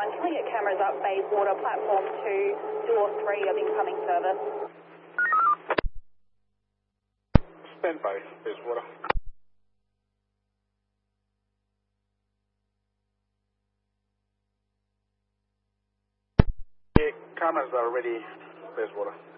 1. Can we get cameras up Bayswater, platform 2, door 3 of incoming service? Stand by, Bayswater. Yeah, cameras are ready, Bayswater.